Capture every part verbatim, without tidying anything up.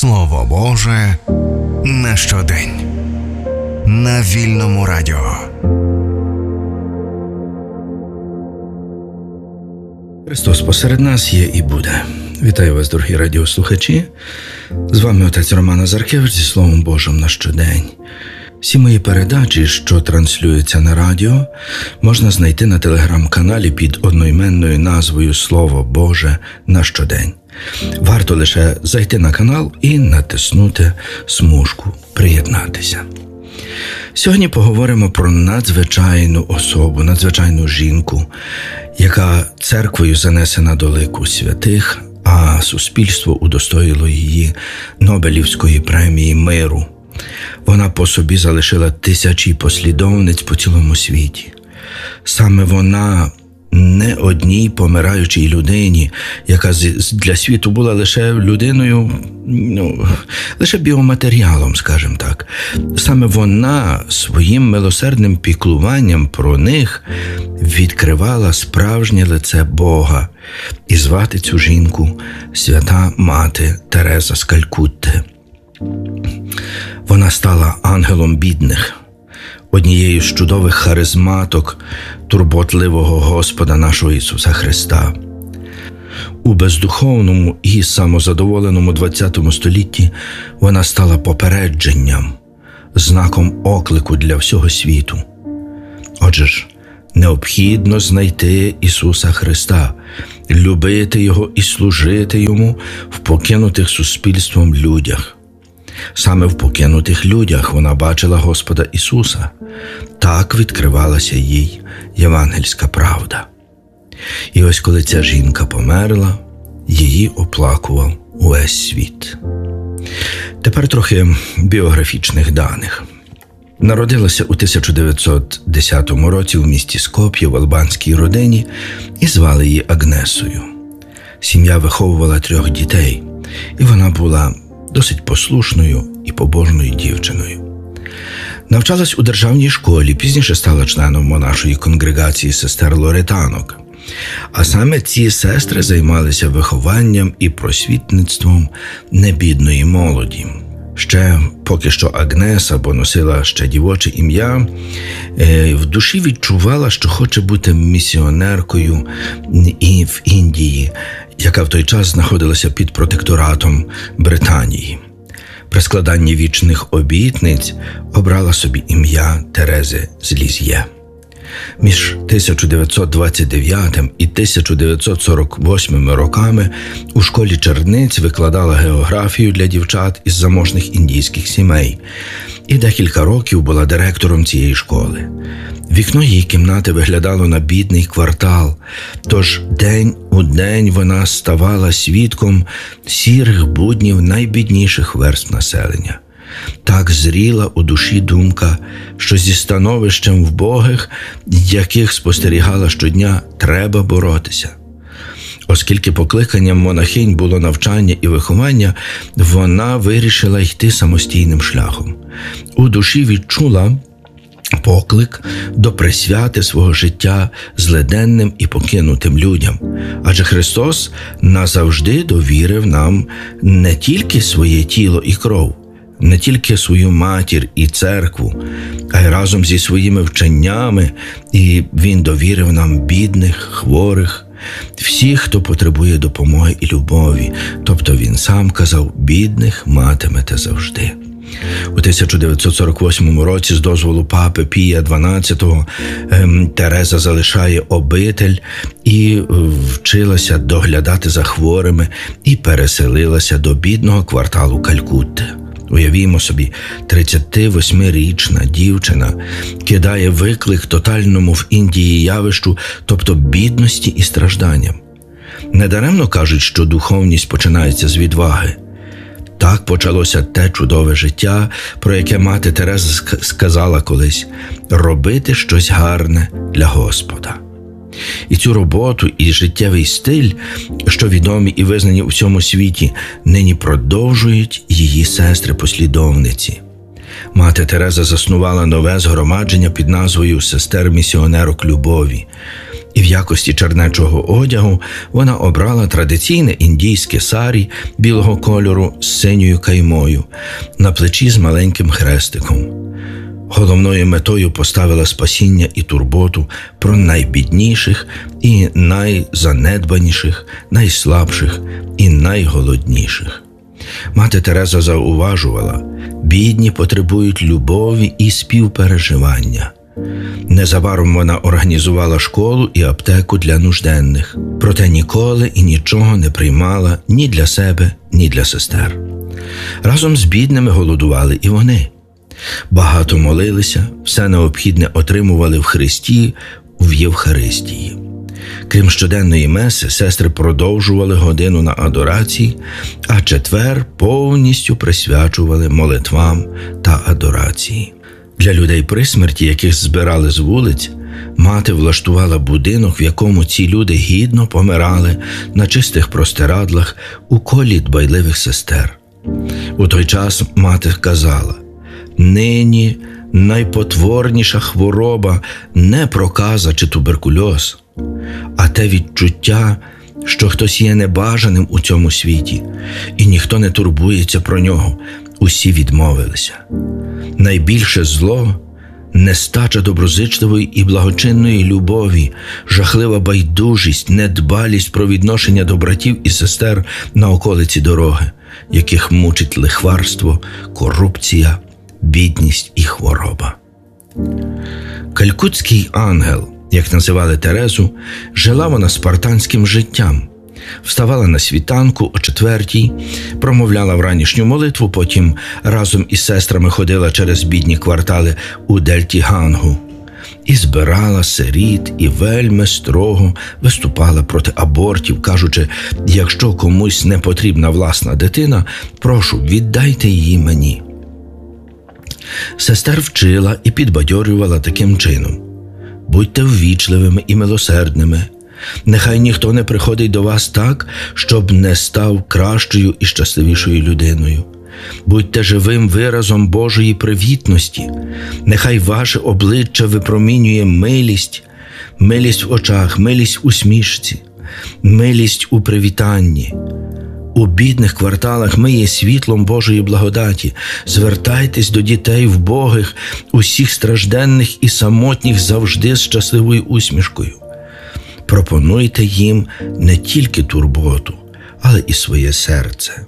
Слово Боже на щодень. На Вільному радіо. Христос посеред нас є і буде. Вітаю вас, дорогі радіослухачі. З вами отець Роман Азаркевич зі Словом Божим на щодень. Всі мої передачі, що транслюються на радіо, можна знайти на телеграм-каналі під одноіменною назвою «Слово Боже на щодень». Варто лише зайти на канал і натиснути смужку «Приєднатися». Сьогодні поговоримо про надзвичайну особу, надзвичайну жінку, яка церквою занесена до лику святих, а суспільство удостоїло її Нобелівської премії миру. Вона по собі залишила тисячі послідовниць по цілому світі. Саме вона не одній помираючій людині, яка для світу була лише людиною, ну, лише біоматеріалом, скажімо так. Саме вона своїм милосердним піклуванням про них відкривала справжнє лице Бога. І звати цю жінку свята мати Тереза з Калькутти. Вона стала ангелом бідних, однією з чудових харизматок турботливого Господа нашого Ісуса Христа. У бездуховному і самозадоволеному ХХ столітті вона стала попередженням, знаком оклику для всього світу. Отже ж, необхідно знайти Ісуса Христа, любити Його і служити Йому в покинутих суспільством людях. Саме в покинутих людях вона бачила Господа Ісуса. Так відкривалася їй євангельська правда. І ось коли ця жінка померла, її оплакував увесь світ. Тепер трохи біографічних даних. Народилася у тисяча дев'ятсот десятому році в місті Скоп'є в албанській родині і звали її Агнесою. Сім'я виховувала трьох дітей, і вона була досить послушною і побожною дівчиною. Навчалась у державній школі, пізніше стала членом монашої конгрегації сестер Лоретанок. А саме ці сестри займалися вихованням і просвітництвом небідної молоді. Ще поки що Агнеса, бо носила ще дівоче ім'я, в душі відчувала, що хоче бути місіонеркою і в Індії, яка в той час знаходилася під протекторатом Британії. При складанні вічних обітниць обрала собі ім'я Терези з Лізьє. Між тисяча дев'ятсот двадцять дев'ятим і тисяча дев'ятсот сорок восьмим роками у школі черниць викладала географію для дівчат із заможних індійських сімей і декілька років була директором цієї школи. Вікно її кімнати виглядало на бідний квартал, тож день у день вона ставала свідком сірих буднів найбідніших верств населення. Так зріла у душі думка, що зі становищем вбогих, яких спостерігала щодня, треба боротися. Оскільки покликанням монахинь було навчання і виховання, вона вирішила йти самостійним шляхом. У душі відчула поклик до присвяти свого життя злиденним і покинутим людям. Адже Христос назавжди довірив нам не тільки своє тіло і кров, не тільки свою матір і церкву, а й разом зі своїми вченнями, і Він довірив нам бідних, хворих, всіх, хто потребує допомоги і любові. Тобто Він сам казав: «Бідних матимете завжди». У тисяча дев'ятсот сорок восьмому році з дозволу папи Пія дванадцятого Тереза залишає обитель і вчилася доглядати за хворими і переселилася до бідного кварталу Калькутти. Уявімо собі, тридцятивосьмирічна дівчина кидає виклик тотальному в Індії явищу, тобто бідності і стражданням. Недаремно кажуть, що духовність починається з відваги. Так почалося те чудове життя, про яке мати Тереза сказала колись: «Робити щось гарне для Господа». І цю роботу і життєвий стиль, що відомі і визнані у всьому світі, нині продовжують її сестри-послідовниці. Мати Тереза заснувала нове згромадження під назвою «Сестер місіонерок любові». і в якості чернечого одягу вона обрала традиційне індійське сарі білого кольору з синьою каймою на плечі з маленьким хрестиком. Головною метою поставила спасіння і турботу про найбідніших і найзанедбаніших, найслабших і найголодніших. Мати Тереза зауважувала, бідні потребують любові і співпереживання. Незабаром вона організувала школу і аптеку для нужденних, проте ніколи і нічого не приймала ні для себе, ні для сестер. Разом з бідними голодували і вони. Багато молилися, все необхідне отримували в Христі, в Євхаристії. Крім щоденної меси, сестри продовжували годину на адорації, а четвер повністю присвячували молитвам та адорації. Для людей при смерті, яких збирали з вулиць, мати влаштувала будинок, в якому ці люди гідно помирали на чистих простирадлах у колі дбайливих сестер. У той час мати казала: «Нині найпотворніша хвороба не проказа чи туберкульоз, а те відчуття, що хтось є небажаним у цьому світі, і ніхто не турбується про нього, усі відмовилися. Найбільше зло – нестача доброзичливої і благочинної любові, жахлива байдужість, недбалість про відношення до братів і сестер на околиці дороги, яких мучить лихварство, корупція, бідність і хвороба». Калькутський ангел, як називали Терезу, жила вона спартанським життям. Вставала на світанку о четвертій, промовляла вранішню молитву, потім разом із сестрами ходила через бідні квартали у дельті Гангу і збирала сиріт, і вельми строго виступала проти абортів, кажучи: «Якщо комусь не потрібна власна дитина, прошу, віддайте її мені». Сестер вчила і підбадьорювала таким чином: «Будьте ввічливими і милосердними. Нехай ніхто не приходить до вас так, щоб не став кращою і щасливішою людиною. Будьте живим виразом Божої привітності. Нехай ваше обличчя випромінює милість, милість в очах, милість в усмішці, милість у привітанні. У бідних кварталах ми є світлом Божої благодаті. Звертайтесь до дітей вбогих, усіх стражденних і самотніх завжди з щасливою усмішкою. Пропонуйте їм не тільки турботу, але і своє серце».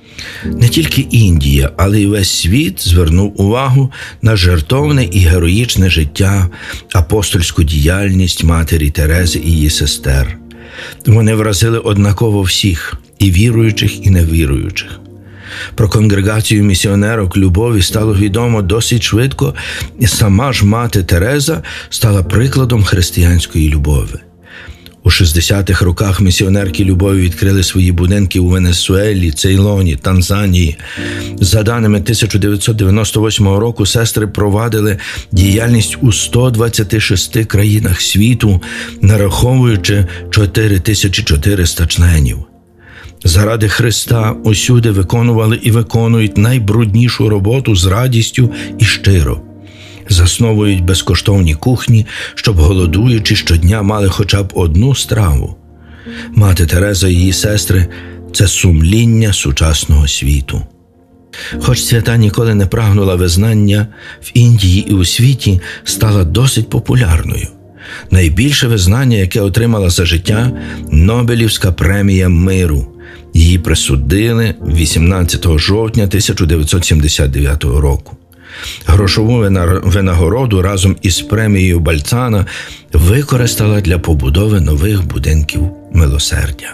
Не тільки Індія, але й весь світ звернув увагу на жертовне і героїчне життя, апостольську діяльність матері Терези і її сестер. Вони вразили однаково всіх – і віруючих, і невіруючих. Про конгрегацію місіонерок любові стало відомо досить швидко, і сама ж мати Тереза стала прикладом християнської любові. У шістдесятих роках місіонерки любові відкрили свої будинки у Венесуелі, Цейлоні, Танзанії. За даними тисяча дев'ятсот дев'яносто восьмого року, сестри провадили діяльність у ста двадцяти шести країнах світу, нараховуючи чотири тисячі чотириста членів. Заради Христа усюди виконували і виконують найбруднішу роботу з радістю і щиро. Засновують безкоштовні кухні, щоб голодуючі щодня мали хоча б одну страву. Мати Тереза і її сестри – це сумління сучасного світу. Хоч свята ніколи не прагнула визнання, в Індії і у світі стала досить популярною. Найбільше визнання, яке отримала за життя – Нобелівська премія миру. Її присудили вісімнадцятого жовтня тисяча дев'ятсот сімдесят дев'ятого року. Грошову винагороду разом із премією Бальцана використала для побудови нових будинків милосердя.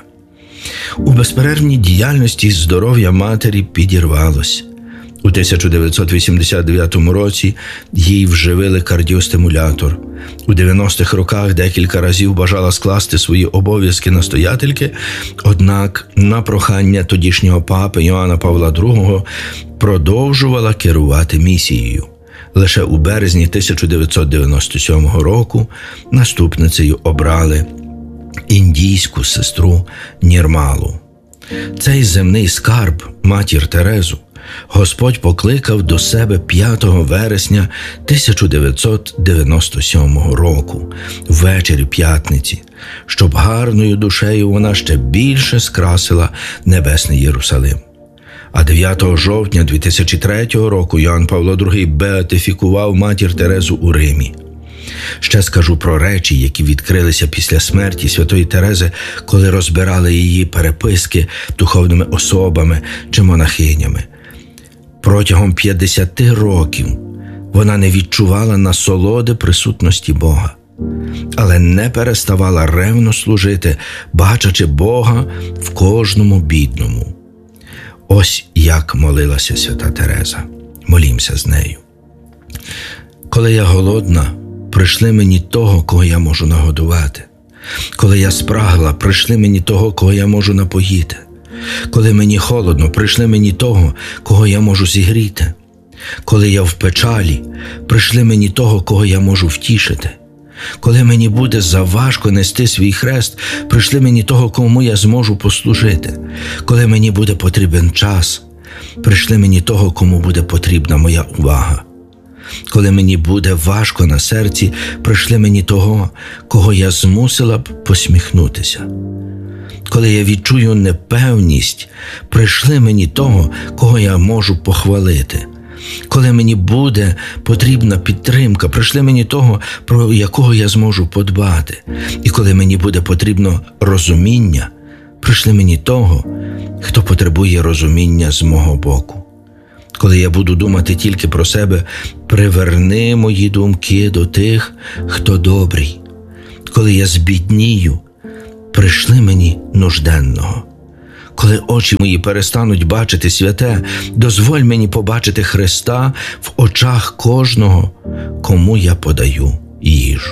У безперервній діяльності здоров'я матері підірвалось. У тисяча дев'ятсот вісімдесят дев'ятому році їй вживили кардіостимулятор. У дев'яностих роках декілька разів бажала скласти свої обов'язки настоятельки, однак на прохання тодішнього папи Йоанна Павла другого продовжувала керувати місією. Лише у березні тисяча дев'ятсот дев'яносто сьомого року наступницею обрали індійську сестру Нірмалу. Цей земний скарб, матір Терезу, Господь покликав до себе п'ятого вересня тисяча дев'ятсот дев'яносто сьомого року, ввечері п'ятниці, щоб гарною душею вона ще більше скрасила небесний Єрусалим. А дев'ятого жовтня дві тисячі третього року Йоанн Павло другий беатифікував матір Терезу у Римі. Ще скажу про речі, які відкрилися після смерті святої Терези, коли розбирали її переписки духовними особами чи монахинями. Протягом п'ятдесяти років вона не відчувала насолоди присутності Бога, але не переставала ревно служити, бачачи Бога в кожному бідному. Ось як молилася свята Тереза. Молімося з нею. Коли я голодна, прийшли мені того, кого я можу нагодувати. Коли я спрагла, прийшли мені того, кого я можу напоїти. Коли мені холодно, прийшли мені того, кого я можу зігріти. Коли я в печалі, прийшли мені того, кого я можу втішити. Коли мені буде заважко нести свій хрест, прийшли мені того, кому я зможу послужити. Коли мені буде потрібен час, прийшли мені того, кому буде потрібна моя увага. Коли мені буде важко на серці, прийшли мені того, кого я змусила б посміхнутися. Коли я відчую непевність, прийшли мені того, кого я можу похвалити. Коли мені буде потрібна підтримка, прийшли мені того, про якого я зможу подбати. І коли мені буде потрібно розуміння, прийшли мені того, хто потребує розуміння з мого боку. Коли я буду думати тільки про себе, приверни мої думки до тих, хто добрий. Коли я збіднію, прийшли мені нужденного. Коли очі мої перестануть бачити святе, дозволь мені побачити Христа в очах кожного, кому я подаю їжу.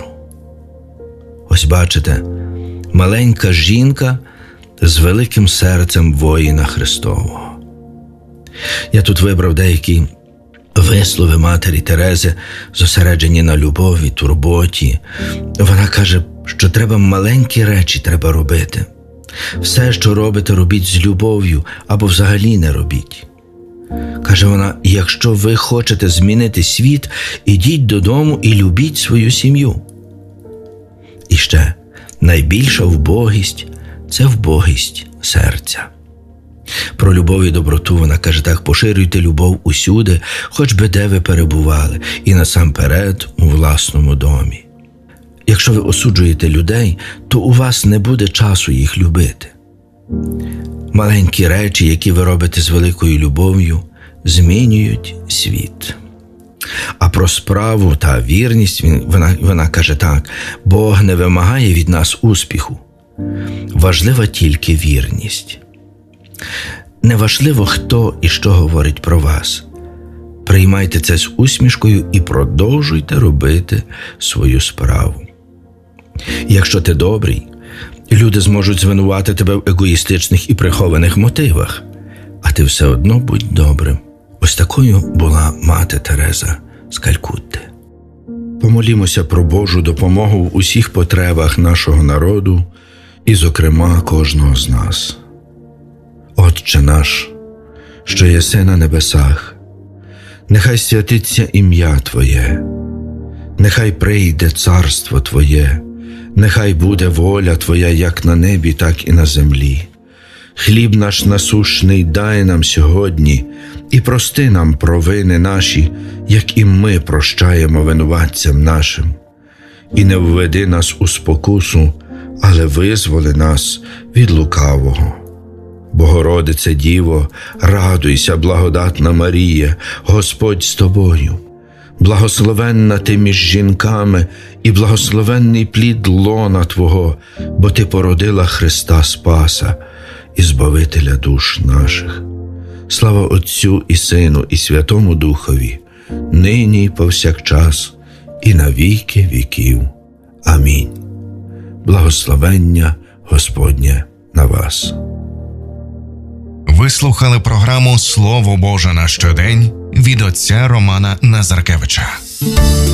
Ось бачите, маленька жінка з великим серцем воїна Христового. Я тут вибрав деякі вислови матері Терези, зосереджені на любові, турботі. Вона каже, що треба маленькі речі треба робити. Все, що робите, робіть з любов'ю або взагалі не робіть. Каже вона, якщо ви хочете змінити світ, ідіть додому і любіть свою сім'ю. І ще, найбільша вбогість – це вбогість серця. Про любов і доброту вона каже так: поширюйте любов усюди, хоч би де ви перебували, і насамперед у власному домі. Якщо ви осуджуєте людей, то у вас не буде часу їх любити. Маленькі речі, які ви робите з великою любов'ю, змінюють світ. А про справу та вірність вона, вона каже так: Бог не вимагає від нас успіху. Важлива тільки вірність. Неважливо, хто і що говорить про вас. Приймайте це з усмішкою і продовжуйте робити свою справу. Якщо ти добрий, люди зможуть звинувати тебе в егоїстичних і прихованих мотивах, а ти все одно будь добрим. Ось такою була мати Тереза з Калькутти. Помолімося про Божу допомогу в усіх потребах нашого народу і, зокрема, кожного з нас. Отче наш, що єси на небесах, нехай святиться ім'я Твоє, нехай прийде царство Твоє, нехай буде воля Твоя як на небі, так і на землі. Хліб наш насущний дай нам сьогодні, і прости нам провини наші, як і ми прощаємо винуватцям нашим. І не введи нас у спокусу, але визволи нас від лукавого. Богородице Діво, радуйся, благодатна Марія, Господь з тобою. Благословенна ти між жінками, і благословенний плід лона Твого, бо ти породила Христа Спаса і Збавителя душ наших. Слава Отцю і Сину, і Святому Духові, нині і повсякчас, і на віки віків. Амінь. Благословення Господнє на вас. Ви слухали програму «Слово Боже на щодень» від отця Романа Назаркевича.